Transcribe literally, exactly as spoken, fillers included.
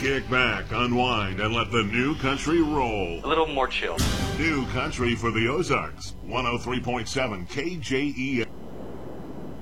Kick back, unwind, and let the new country roll. A little more chill. New country for the Ozarks. one oh three point seven K J E.